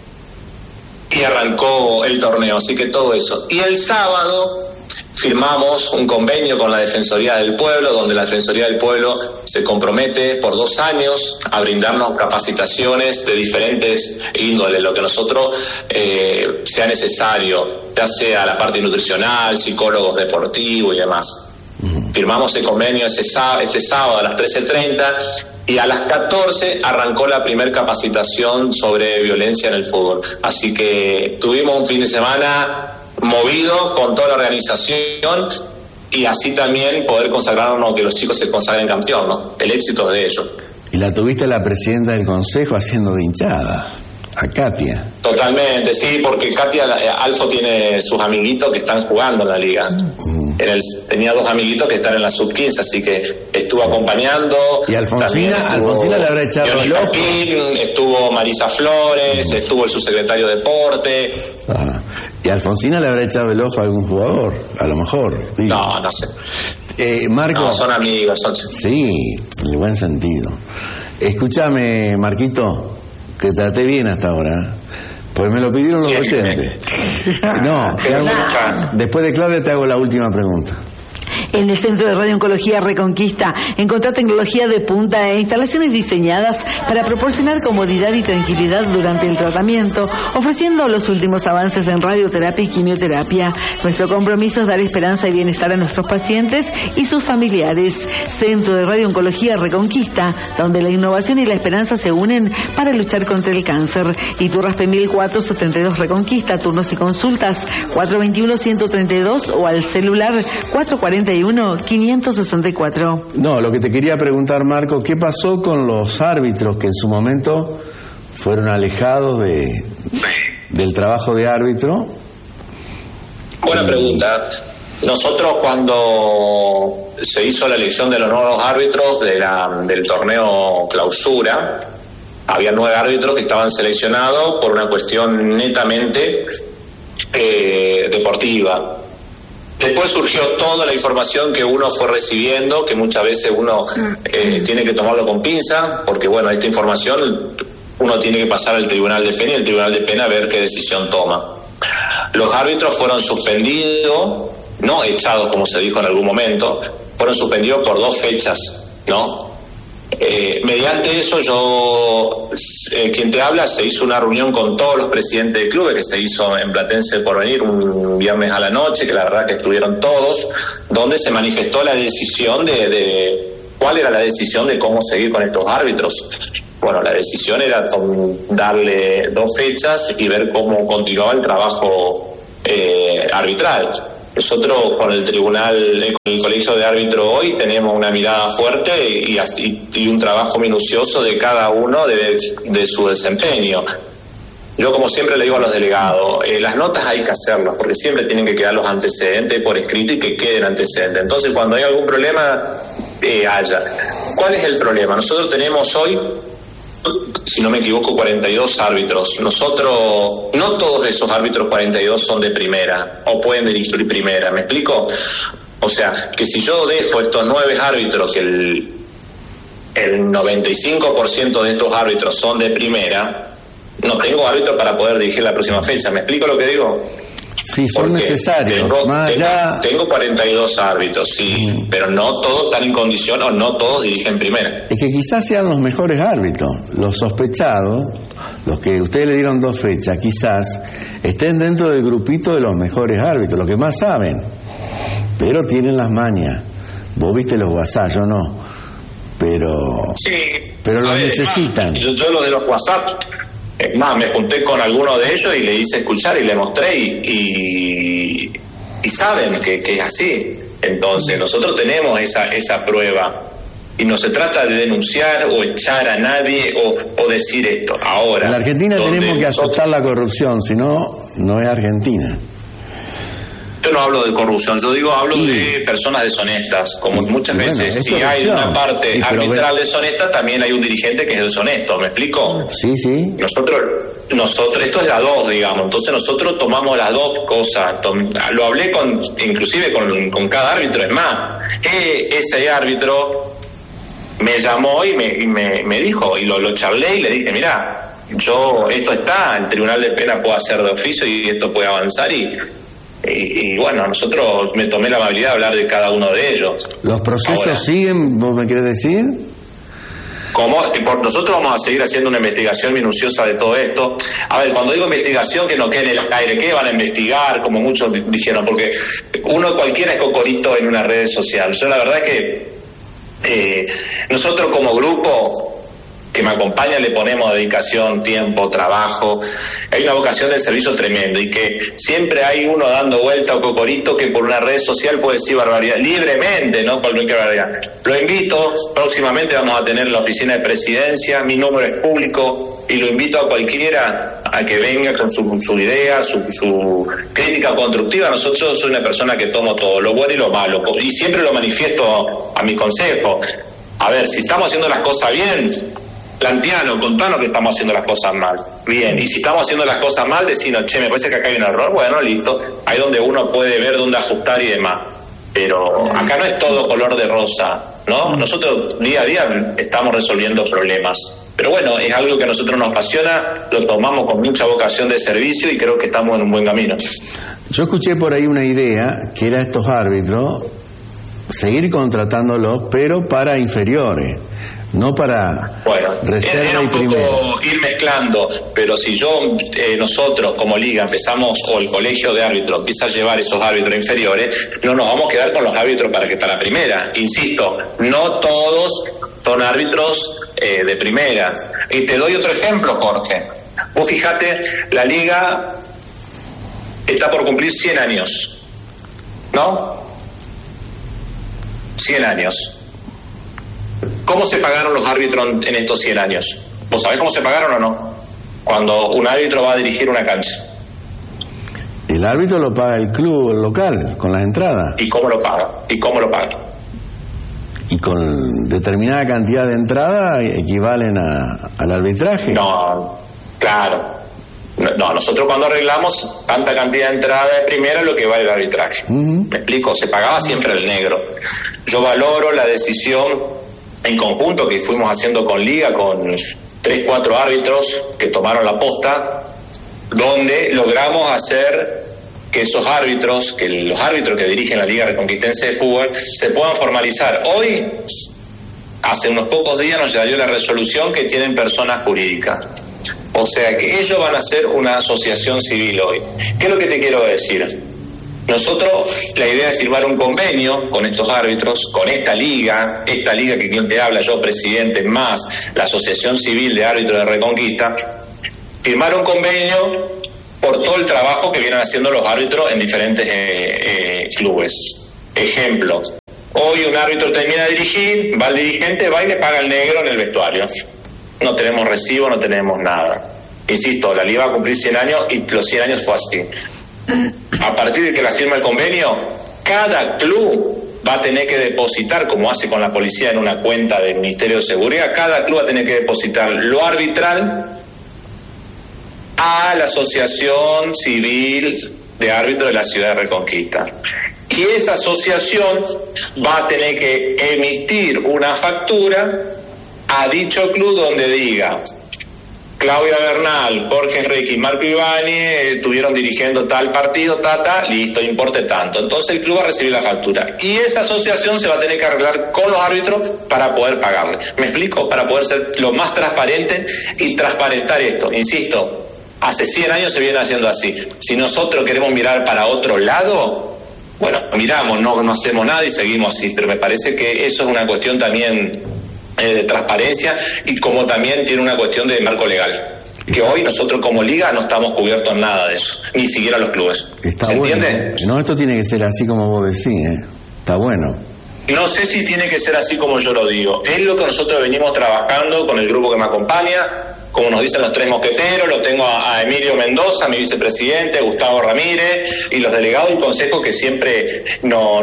y arrancó el torneo, así que todo eso. Y el sábado firmamos un convenio con la Defensoría del Pueblo, donde la Defensoría del Pueblo se compromete por 2 años a brindarnos capacitaciones de diferentes índoles, lo que nosotros sea necesario, ya sea la parte nutricional, psicólogos deportivos y demás. Firmamos el convenio este sábado a las 13:30 y a las 14 arrancó la primera capacitación sobre violencia en el fútbol. Así que tuvimos un fin de semana movido con toda la organización y así también poder consagrarnos, que los chicos se consagren campeón, ¿no? El éxito es de ellos. Y la tuviste la presidenta del consejo haciendo de hinchada, a Katia. Totalmente, sí, porque Katia Alfo tiene sus amiguitos que están jugando en la liga. Tenía 2 amiguitos que están en la sub-15, así que estuvo acompañando. Y Alfonsina le habrá echado el ojo. Estuvo Marisa Flores, estuvo el subsecretario de Deporte. Ajá. ¿Y Alfonsina le habrá echado el ojo a algún jugador? A lo mejor. Digo. No sé. Marco. No, son amigos. Sí, en el buen sentido. Escúchame, Marquito, te traté bien hasta ahora, pues me lo pidieron los oyentes. No, después de Claudia te hago la última pregunta. En el Centro de Radiooncología Reconquista encontrá tecnología de punta e instalaciones diseñadas para proporcionar comodidad y tranquilidad durante el tratamiento, ofreciendo los últimos avances en radioterapia y quimioterapia. Nuestro compromiso es dar esperanza y bienestar a nuestros pacientes y sus familiares. Centro de Radiooncología Reconquista, donde la innovación y la esperanza se unen para luchar contra el cáncer. Iturraspe 1472 Reconquista, turnos y consultas 421-132 o al celular 441-564. No, lo que te quería preguntar, Marco, ¿qué pasó con los árbitros que en su momento fueron alejados del trabajo de árbitro? Buena pregunta. Nosotros cuando se hizo la elección de los nuevos árbitros del torneo clausura, había 9 árbitros que estaban seleccionados por una cuestión netamente deportiva. Después surgió toda la información que uno fue recibiendo, que muchas veces uno tiene que tomarlo con pinza, porque bueno, esta información uno tiene que pasar al Tribunal de Pena y el Tribunal de Pena a ver qué decisión toma. Los árbitros fueron suspendidos, no echados como se dijo en algún momento, fueron suspendidos por 2 fechas, ¿no? Mediante eso quien te habla, se hizo una reunión con todos los presidentes de clubes que se hizo en Platense Porvenir un viernes a la noche, que la verdad que estuvieron todos, donde se manifestó la decisión de cuál era la decisión de cómo seguir con estos árbitros. Bueno, la decisión era darle 2 fechas y ver cómo continuaba el trabajo arbitral. Nosotros con el tribunal, con el colegio de árbitros hoy tenemos una mirada fuerte y un trabajo minucioso de cada uno de su desempeño. Yo como siempre le digo a los delegados, las notas hay que hacerlas porque siempre tienen que quedar los antecedentes por escrito y que queden antecedentes. Entonces cuando hay algún problema, haya. ¿Cuál es el problema? Nosotros tenemos hoy, si no me equivoco, 42 árbitros. Nosotros, no todos esos árbitros 42 son de primera o pueden dirigir primera, ¿me explico? O sea, que si yo dejo estos 9 árbitros, que el 95% de estos árbitros son de primera, no tengo árbitros para poder dirigir la próxima fecha, ¿me explico lo que digo? Sí, son necesarios. Tengo 42 árbitros, sí, pero no todos están en condición o no todos dirigen primera. Es que quizás sean los mejores árbitros, los sospechados, los que ustedes le dieron 2 fechas, quizás estén dentro del grupito de los mejores árbitros, los que más saben, pero tienen las mañas. Vos viste los WhatsApp, yo no, pero los necesitan. Yo lo de los WhatsApp, es más, me junté con alguno de ellos y le hice escuchar y le mostré y saben que es así. Entonces nosotros tenemos esa prueba y no se trata de denunciar o echar a nadie o decir esto. Ahora, en la Argentina tenemos que aceptar la corrupción, si no, no es Argentina. Yo no hablo de corrupción, hablo de personas deshonestas, como muchas veces. Si hay una parte arbitral deshonesta, también hay un dirigente que es deshonesto, ¿me explico? Sí. Nosotros, esto es la 2, digamos, entonces nosotros tomamos las 2 cosas. Lo hablé inclusive con cada árbitro, es más, ese árbitro me llamó y me dijo, y lo charlé y le dije, mirá, esto está, el Tribunal de Pena puede hacer de oficio y esto puede avanzar y bueno, nosotros me tomé la amabilidad de hablar de cada uno de ellos. ¿Los procesos ahora siguen, vos me querés decir? Nosotros vamos a seguir haciendo una investigación minuciosa de todo esto. A ver, cuando digo investigación, que no quede en el aire, ¿qué van a investigar? Como muchos dijeron, porque cualquiera es cocorito en una red social. Yo la verdad que nosotros como grupo que me acompaña le ponemos dedicación, tiempo, trabajo. Hay una vocación de servicio tremendo y que siempre hay uno dando vuelta o cocorito que por una red social puede decir barbaridad, libremente, no por cualquier barbaridad. Lo invito, próximamente vamos a tener la oficina de presidencia, mi número es público y lo invito a cualquiera a que venga con su idea, su crítica constructiva. Yo soy una persona que tomo todo, lo bueno y lo malo, y siempre lo manifiesto a mi consejo. A ver, si estamos haciendo las cosas bien, contanos que estamos haciendo las cosas mal. Bien, y si estamos haciendo las cosas mal, decimos, me parece que acá hay un error, bueno, listo. Ahí donde uno puede ver dónde ajustar y demás. Pero acá no es todo color de rosa, ¿no? Nosotros día a día estamos resolviendo problemas. Pero bueno, es algo que a nosotros nos apasiona, lo tomamos con mucha vocación de servicio y creo que estamos en un buen camino. Yo escuché por ahí una idea, que era estos árbitros, seguir contratándolos, pero para inferiores. No para reserva y primera. Ir mezclando, pero si nosotros como liga empezamos, o el colegio de árbitros empieza a llevar esos árbitros inferiores, no nos vamos a quedar con los árbitros para primera. Insisto, no todos son árbitros de primera. Y te doy otro ejemplo, Jorge. Vos fíjate, la liga está por cumplir 100 años, ¿no? 100 años. ¿Cómo se pagaron los árbitros en estos 100 años? ¿Vos sabés cómo se pagaron o no? Cuando un árbitro va a dirigir una cancha. El árbitro lo paga el club local con las entradas. ¿Y cómo lo paga? Y con determinada cantidad de entradas equivalen al arbitraje. No, claro. No, nosotros cuando arreglamos tanta cantidad de entrada de primera es lo que vale el arbitraje. ¿Me explico? Se pagaba siempre el negro. Yo valoro la decisión en conjunto que fuimos haciendo con Liga, con 3-4 árbitros que tomaron la posta, donde logramos hacer que esos árbitros, que los árbitros que dirigen la Liga Reconquistense de Fútbol, se puedan formalizar. Hoy, hace unos pocos días, nos salió la resolución que tienen personas jurídicas. O sea que ellos van a ser una asociación civil hoy. ¿Qué es lo que te quiero decir? Nosotros, la idea es firmar un convenio con estos árbitros, con esta liga que quien te habla, yo presidente, más la Asociación Civil de Árbitros de Reconquista, firmar un convenio por todo el trabajo que vienen haciendo los árbitros en diferentes clubes. Ejemplo, hoy un árbitro termina de dirigir, va el dirigente, va y le paga el negro en el vestuario. No tenemos recibo, no tenemos nada. Insisto, la liga va a cumplir 100 años y los 100 años fue así. A partir de que la firma el convenio, cada club va a tener que depositar, como hace con la policía en una cuenta del Ministerio de Seguridad, cada club va a tener que depositar lo arbitral a la Asociación Civil de Árbitros de la Ciudad de Reconquista. Y esa asociación va a tener que emitir una factura a dicho club donde diga: Claudia Bernal, Jorge Enrique y Marco Ibáñez estuvieron dirigiendo tal partido, listo, importe tanto. Entonces el club va a recibir la factura. Y esa asociación se va a tener que arreglar con los árbitros para poder pagarle. ¿Me explico? Para poder ser lo más transparente y transparentar esto. Insisto, hace 100 años se viene haciendo así. Si nosotros queremos mirar para otro lado, bueno, miramos, no hacemos nada y seguimos así. Pero me parece que eso es una cuestión también de transparencia y como también tiene una cuestión de marco legal, que hoy nosotros como liga no estamos cubiertos en nada de eso, ni siquiera los clubes. Está ¿Se bueno. entiende? No, esto tiene que ser así como vos decís, está bueno. No sé si tiene que ser así como yo lo digo. Es lo que nosotros venimos trabajando con el grupo que me acompaña, como nos dicen los 3 mosqueteros. Lo tengo a Emilio Mendoza, mi vicepresidente, Gustavo Ramírez y los delegados del consejo que siempre nos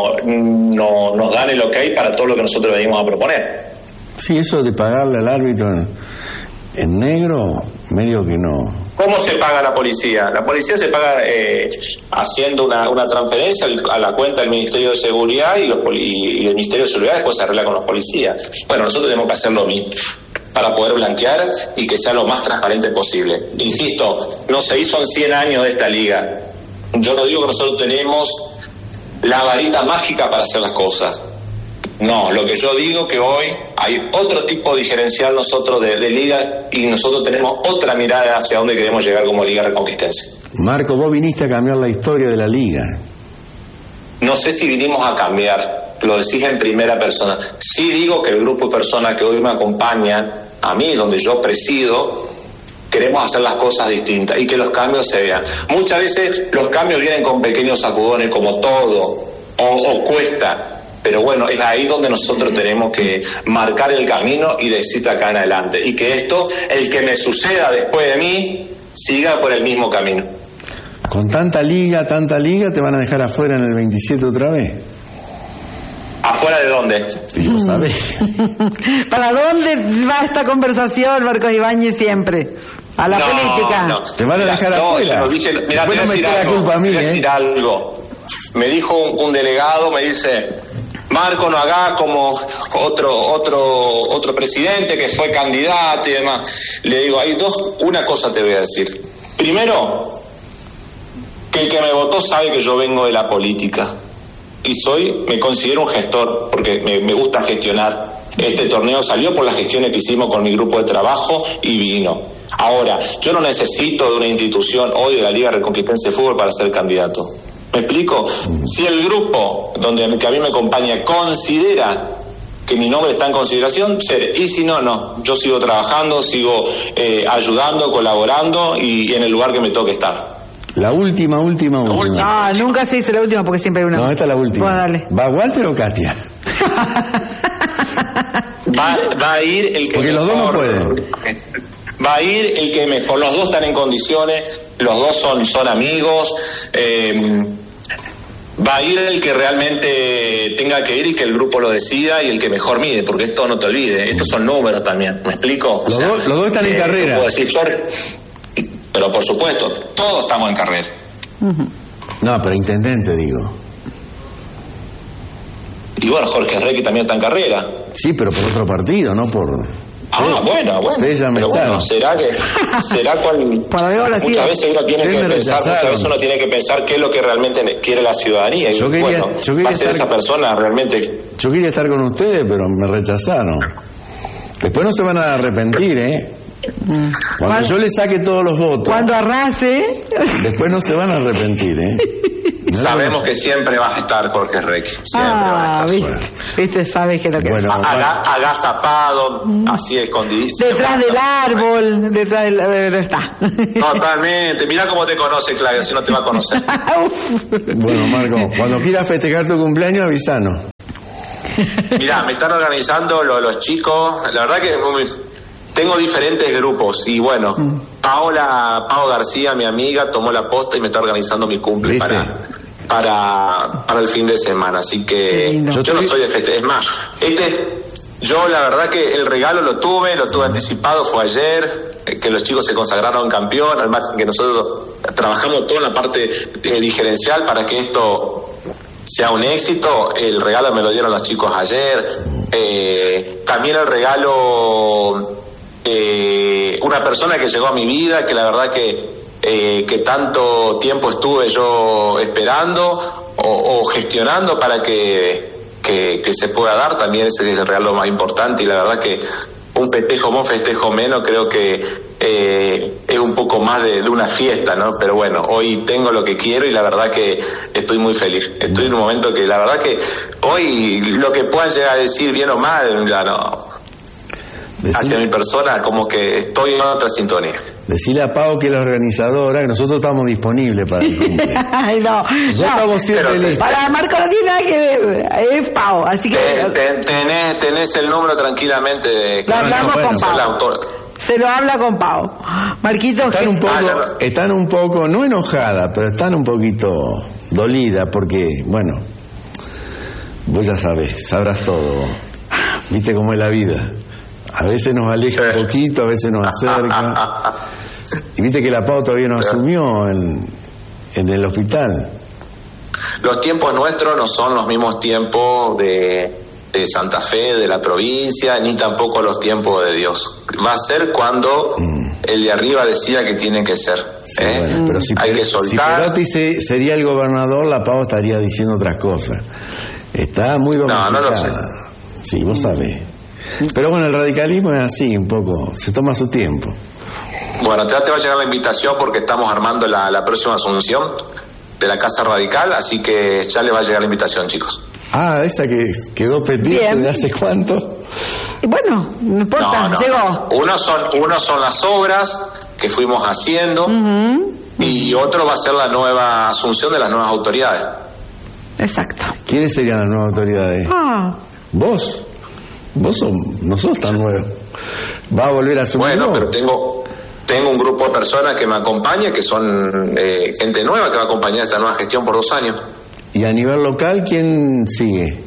dan el ok para todo lo que nosotros venimos a proponer. Sí, eso de pagarle al árbitro en negro, medio que no. ¿Cómo se paga la policía? La policía se paga haciendo una transferencia a la cuenta del Ministerio de Seguridad y el Ministerio de Seguridad después se arregla con los policías. Bueno, nosotros tenemos que hacer lo mismo para poder blanquear y que sea lo más transparente posible. Insisto, no se hizo en 100 años de esta liga. Yo no digo que nosotros tenemos la varita mágica para hacer las cosas. No, lo que yo digo que hoy hay otro tipo de diferencial nosotros de liga y nosotros tenemos otra mirada hacia dónde queremos llegar como liga reconquistense. Marco, vos viniste a cambiar la historia de la liga. No sé si vinimos a cambiar, lo decís en primera persona. Sí digo que el grupo de personas que hoy me acompañan, a mí, donde yo presido, queremos hacer las cosas distintas y que los cambios se vean. Muchas veces los cambios vienen con pequeños sacudones como todo, o cuesta. Pero bueno, es ahí donde nosotros tenemos que marcar el camino y decir acá en adelante. Y que esto, el que me suceda después de mí, siga por el mismo camino. Con tanta liga, te van a dejar afuera en el 27 otra vez. ¿Afuera de dónde? Lo sabés. ¿Para dónde va esta conversación, Marcos Ibáñez, siempre? A la política. No. Te van a dejar afuera. No dije, mirá, te voy a decir algo. Me dijo un delegado, me dice: Marco, no haga como otro presidente que fue candidato y demás. Le digo, una cosa te voy a decir. Primero, que el que me votó sabe que yo vengo de la política y me considero un gestor porque me gusta gestionar. Este torneo salió por las gestiones que hicimos con mi grupo de trabajo y vino. Ahora, yo no necesito de una institución hoy de la Liga Reconquistense de Fútbol para ser candidato. ¿Me explico? Si el grupo que a mí me acompaña considera que mi nombre está en consideración, seré. Y si no, no. Yo sigo trabajando, sigo ayudando, colaborando y en el lugar que me toque estar. La última. Ah, nunca se dice la última porque siempre hay una. No, esta es la última. Bueno, dale. ¿Va Walter o Katia? Va a ir el que porque mejor, los dos no pueden. Va a ir el que mejor. Los dos están en condiciones. los dos son amigos. Va a ir el que realmente tenga que ir y que el grupo lo decida y el que mejor mide, porque esto no te olvides, estos son números también, ¿me explico? Los dos están en carrera. Puedo decir, pero por supuesto, todos estamos en carrera. No, pero intendente, digo. Y bueno, Jorge Requi también está en carrera. Sí, pero por otro partido, no por... Bueno. Pero bueno, será cual... Muchas veces uno tiene que pensar qué es lo que realmente quiere la ciudadanía. Y va a ser esa persona realmente. Yo quería estar con ustedes, pero me rechazaron. Después no se van a arrepentir, Cuando yo les saque todos los votos. Cuando arrase. Después no se van a arrepentir, Sabemos que siempre vas a estar Jorge Requi. Siempre vas a estar. Viste, sabes que lo que agazapado, así escondidísimo. Detrás del árbol, está. Totalmente. Mirá cómo te conoce, Claudia, si no te va a conocer. Bueno, Marco, cuando quieras festejar tu cumpleaños, avisanos. Mirá, me están organizando los chicos. La verdad que tengo diferentes grupos y bueno, Pau García, mi amiga, tomó la posta y me está organizando mi cumple para el fin de semana, así que yo no soy de festejar. Es más, yo la verdad que el regalo lo tuve anticipado, fue ayer, que los chicos se consagraron campeón, además que nosotros trabajamos toda la parte gerencial para que esto sea un éxito. El regalo me lo dieron los chicos ayer, también el regalo... una persona que llegó a mi vida, que la verdad que tanto tiempo estuve yo esperando o gestionando para que se pueda dar, también ese es el regalo más importante. Y la verdad que un festejo menos, creo que es un poco más de una fiesta, ¿no? Pero bueno, hoy tengo lo que quiero y la verdad que estoy muy feliz. Estoy en un momento que la verdad que hoy lo que puedan llegar a decir bien o mal, ya no... hacia mi persona, como que estoy en otra sintonía. Decirle a Pau, que es la organizadora, que nosotros estamos disponibles para el cumple. Estamos siempre listos. Para Marco no tiene nada que ver, es Pau, así que... Tenés el número tranquilamente. Lo hablamos con Pau. Se lo habla con Pau. Marquito... Están un poco, no enojada, pero están un poquito dolida, porque, bueno, vos ya sabrás todo. Viste cómo es la vida. A veces nos aleja un poquito, a veces nos acerca. Y viste que la Pau todavía no asumió en el hospital. Los tiempos nuestros no son los mismos tiempos de Santa Fe, de la provincia, ni tampoco los tiempos de Dios. Va a ser cuando el de arriba decida que tienen que ser. Sí, bueno, pero hay que soltar. Si Perotti sería el gobernador, la Pau estaría diciendo otras cosas. Está muy domesticada. No lo sé. Sí, vos sabés. Pero bueno, el radicalismo es así, un poco, se toma su tiempo. Bueno, ya te va a llegar la invitación porque estamos armando la próxima asunción de la Casa Radical, así que ya le va a llegar la invitación, chicos. Esa que quedó pendiente de hace cuánto. Y bueno, no importa, llegó. Uno son las obras que fuimos haciendo y otro va a ser la nueva asunción de las nuevas autoridades. Exacto. ¿Quiénes serían las nuevas autoridades? ¿Vos? Vos no sos tan nuevo. ¿Va a volver a asumir? Bueno, pero tengo un grupo de personas que me acompaña, que son gente nueva que va a acompañar esta nueva gestión por 2 años. ¿Y a nivel local quién sigue?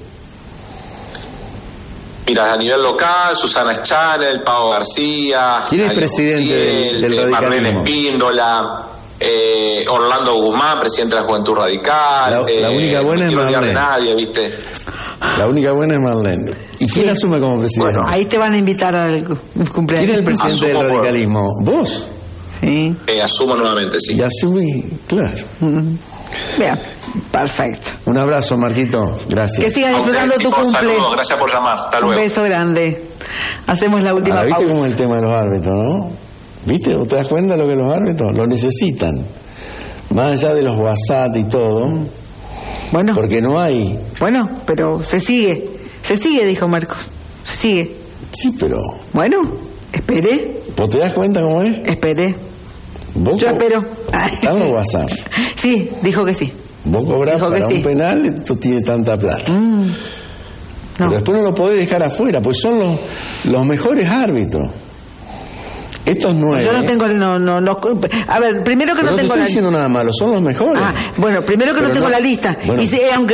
Mira, a nivel local, Susana Chanel, Pau García. ¿Quién es presidente del radicalismo? Marlene Espíndola, Orlando Guzmán, presidente de la Juventud Radical. La única buena es Marlene. Nadie, ¿viste? La única buena es Marlene. ¿Y quién asume como presidente? Bueno, ahí te van a invitar al cumpleaños. ¿Quién es el presidente del radicalismo? ¿Vos? Sí. Asumo nuevamente, sí. Y asumí, claro. Bien, perfecto. Un abrazo, Marquito. Gracias. Que sigas disfrutando tu cumple. Saludos, gracias por llamar. Hasta luego. Un beso grande. Hacemos la última pausa. ¿Viste cómo es el tema de los árbitros, no? ¿Viste? ¿Te das cuenta de lo que los árbitros lo necesitan? Más allá de los WhatsApp y todo. Bueno. Porque no hay. Bueno, pero se sigue, dijo Marcos. Se sigue. Sí, pero... Bueno, espere. ¿Vos te das cuenta cómo es? Espere. Yo espero. ¿Están los WhatsApp? Sí, dijo que sí. Vos cobrás para un penal, esto tiene tanta plata. No. Pero después no lo podés dejar afuera, pues son los mejores árbitros. Estos 9. Yo no tengo, a ver, primero que no tengo estoy diciendo nada malo, son los mejores. Bueno, primero que no tengo la lista. Bueno. Y aunque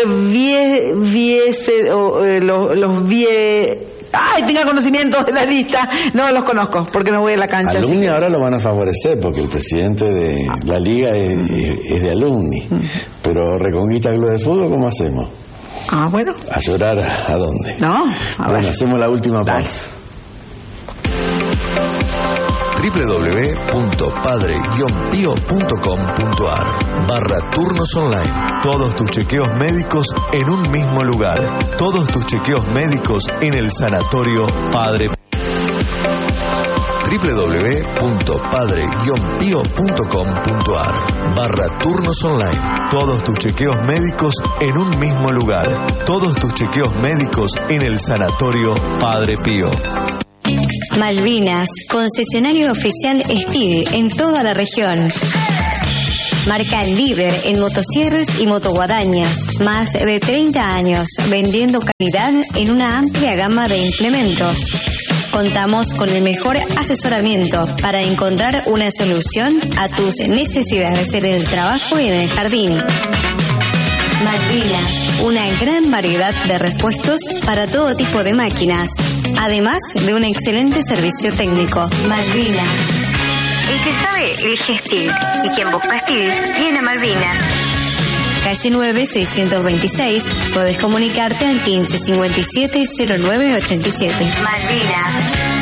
tenga conocimiento de la lista, no los conozco, porque no voy a la cancha. Alumni ahora lo van a favorecer, porque el presidente de la liga es de Alumni. Pero Reconquista Club de Fútbol, ¿cómo hacemos? Bueno. ¿A llorar a dónde? No, bueno, hacemos la última pausa. www.padre-pio.com.ar/turnos online. Todos tus chequeos médicos en un mismo lugar. Todos tus chequeos médicos en el Sanatorio Padre. www.padre-pio.com.ar/turnos online. Todos tus chequeos médicos en un mismo lugar. Todos tus chequeos médicos en el Sanatorio Padre Pío. Malvinas, concesionario oficial Steel en toda la región. Marca líder en motosierras y motoguadañas. Más de 30 años vendiendo calidad en una amplia gama de implementos. Contamos con el mejor asesoramiento para encontrar una solución a tus necesidades en el trabajo y en el jardín. Malvinas, una gran variedad de repuestos para todo tipo de máquinas, además de un excelente servicio técnico. Malvinas. El que sabe elige Steel, y quien busca Steel viene a Malvinas. Calle 9, 626. Podés comunicarte al 15 57 09 87. Malvinas.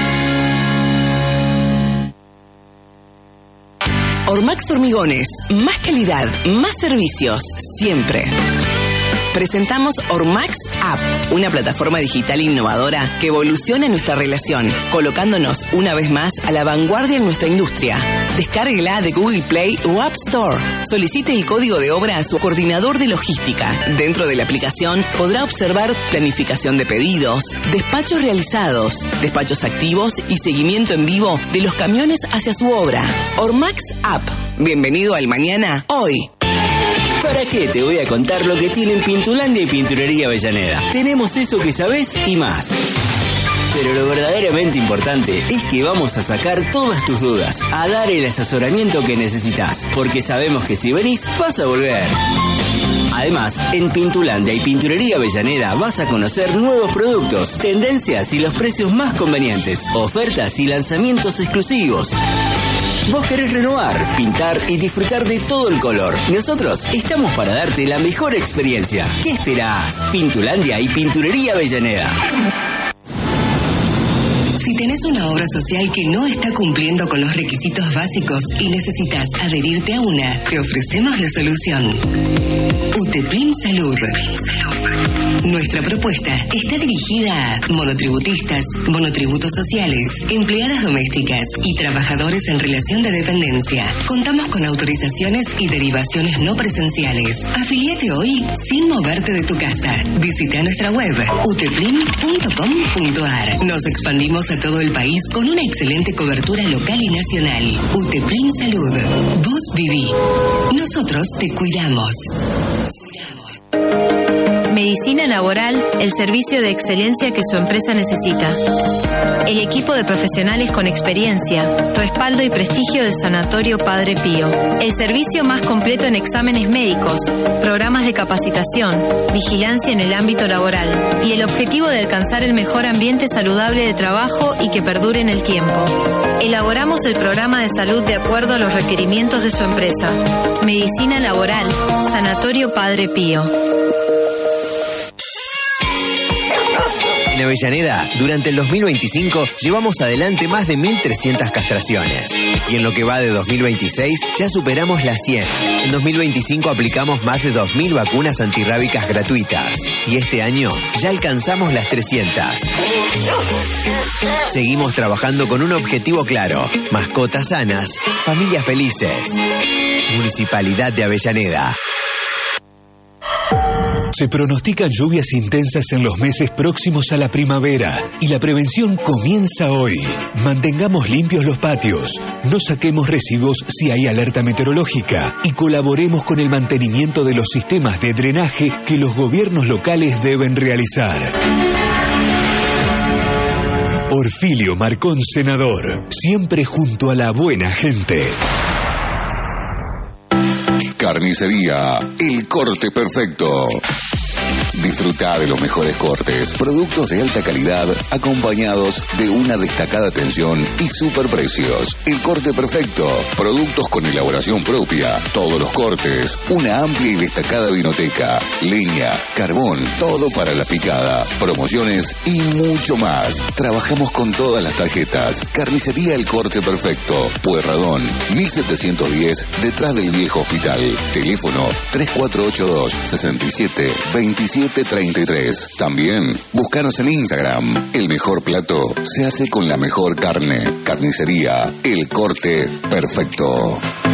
Ormax Hormigones, más calidad, más servicios, siempre. Presentamos Ormax App, una plataforma digital innovadora que evoluciona nuestra relación, colocándonos una vez más a la vanguardia en nuestra industria. Descárguela de Google Play o App Store. Solicite el código de obra a su coordinador de logística. Dentro de la aplicación podrá observar planificación de pedidos, despachos realizados, despachos activos y seguimiento en vivo de los camiones hacia su obra. Ormax App. Bienvenido al mañana, hoy. ¿Para qué te voy a contar lo que tienen Pintulandia y Pinturería Avellaneda? Tenemos eso que sabés y más. Pero lo verdaderamente importante es que vamos a sacar todas tus dudas, a dar el asesoramiento que necesitas, porque sabemos que si venís, vas a volver. Además, en Pintulandia y Pinturería Avellaneda vas a conocer nuevos productos, tendencias y los precios más convenientes, ofertas y lanzamientos exclusivos. Vos querés renovar, pintar y disfrutar de todo el color. Nosotros estamos para darte la mejor experiencia. ¿Qué esperás? Pintulandia y Pinturería Avellaneda. Si tenés una obra social que no está cumpliendo con los requisitos básicos y necesitas adherirte a una, te ofrecemos la solución. UTEPLIN Salud. Nuestra propuesta está dirigida a monotributistas, monotributos sociales, empleadas domésticas y trabajadores en relación de dependencia. Contamos con autorizaciones y derivaciones no presenciales. Afiliate hoy sin moverte de tu casa. Visita nuestra web uteplin.com.ar. Nos expandimos a todo el país con una excelente cobertura local y nacional. UTEPLIN Salud. Vos viví. Nosotros te cuidamos. Medicina laboral, el servicio de excelencia que su empresa necesita. El equipo de profesionales con experiencia, respaldo y prestigio del Sanatorio Padre Pío. El servicio más completo en exámenes médicos, programas de capacitación, vigilancia en el ámbito laboral y el objetivo de alcanzar el mejor ambiente saludable de trabajo y que perdure en el tiempo. Elaboramos el programa de salud de acuerdo a los requerimientos de su empresa. Medicina laboral, Sanatorio Padre Pío. En Avellaneda, durante el 2025, llevamos adelante más de 1.300 castraciones. Y en lo que va de 2026, ya superamos las 100. En 2025 aplicamos más de 2.000 vacunas antirrábicas gratuitas. Y este año, ya alcanzamos las 300. Seguimos trabajando con un objetivo claro: mascotas sanas, familias felices. Municipalidad de Avellaneda. Se pronostican lluvias intensas en los meses próximos a la primavera y la prevención comienza hoy. Mantengamos limpios los patios, no saquemos residuos si hay alerta meteorológica y colaboremos con el mantenimiento de los sistemas de drenaje que los gobiernos locales deben realizar. Orfilio Marcón Senador, siempre junto a la buena gente. Carnicería El Corte Perfecto. Disfruta de los mejores cortes, productos de alta calidad, acompañados de una destacada atención y superprecios. El Corte Perfecto, productos con elaboración propia, todos los cortes, una amplia y destacada vinoteca, leña, carbón, todo para la picada, promociones y mucho más. Trabajamos con todas las tarjetas. Carnicería El Corte Perfecto, Pueyrredón, 1710, detrás del viejo hospital. Teléfono 3482 67 2733. También búscanos en Instagram. El mejor plato se hace con la mejor carne. Carnicería El Corte Perfecto.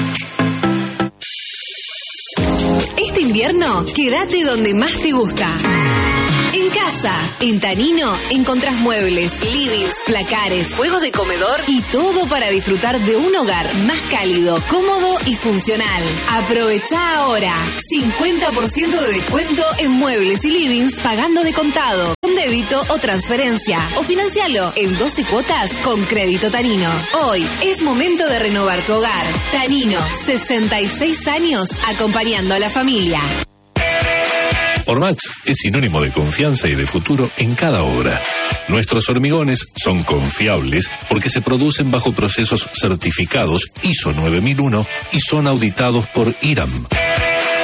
Este invierno, quédate donde más te gusta. En casa, en Tanino, encontrás muebles, livings, placares, juegos de comedor y todo para disfrutar de un hogar más cálido, cómodo y funcional. Aprovecha ahora 50% de descuento en muebles y livings pagando de contado, con débito o transferencia, o financialo en 12 cuotas con Crédito Tanino. Hoy es momento de renovar tu hogar. Tanino, 66 años acompañando a la familia. Ormax es sinónimo de confianza y de futuro en cada obra. Nuestros hormigones son confiables porque se producen bajo procesos certificados ISO 9001 y son auditados por IRAM.